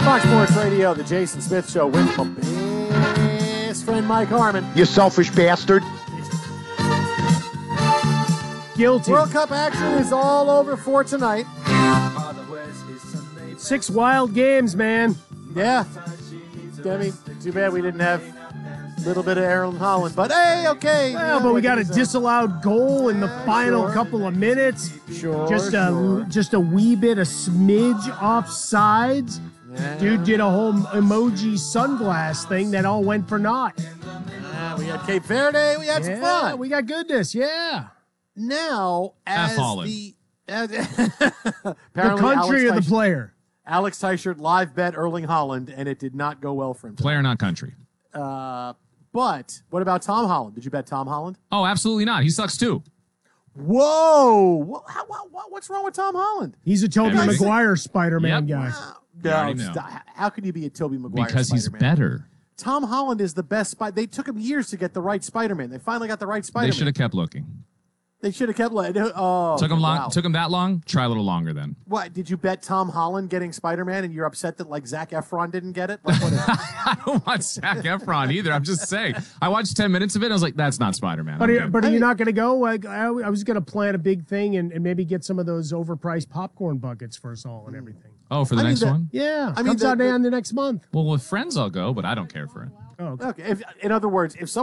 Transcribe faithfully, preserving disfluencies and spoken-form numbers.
Fox Sports Radio, the Jason Smith Show with my best friend Mike Harmon. You selfish bastard. Guilty. World Cup action is all over for tonight. Six wild games, man. Yeah. Demi, too bad we didn't have a little bit of Erling Haaland, but hey, okay. Well, but we got a disallowed goal in the final sure. couple of minutes. Sure, Just a sure. just a wee bit, a smidge offsides. Yeah. Dude did a whole emoji sunglass thing that all went for naught. Yeah, we had Cape Verde. We had some Yeah, fun. we got goodness. Yeah. Now, as F. Haaland. the as, The apparently country or Alex the player? Alex Teichert live bet Erling Haaland, and it did not go well for him. Player, not country. Uh, but what about Tom Holland? Did you bet Tom Holland? Oh, absolutely not. He sucks too. Whoa! What, how, what, what's wrong with Tom Holland? He's a Tobey Everything. Maguire Spider-Man Yep. guy. No, already know. stop. How could you be a Tobey Maguire? Because he's Spider-Man? better. Tom Holland is the best Spider. They took him years to get the right Spider-Man. They finally got the right They Spider-Man. should have kept looking. They should have kept. Let, oh, Took him long. wow. Took him that long. Try a little longer then. What did you bet Tom Holland getting Spider-Man, and you're upset that like Zac Efron didn't get it? Like, what is I don't want Zac Efron either. I'm just saying. I watched ten minutes of it. And I was like, that's not Spider-Man. But, I'm are, good. but are I you mean- not going to go? Like, I, I was going to plan a big thing and, and maybe get some of those overpriced popcorn buckets for us all and everything. oh, for the I mean, next that- one? Yeah, I mean, comes the- out the- the, the next month. Well, with friends, I'll go, but I don't care for it. Oh, okay. okay. If, in other words, if someone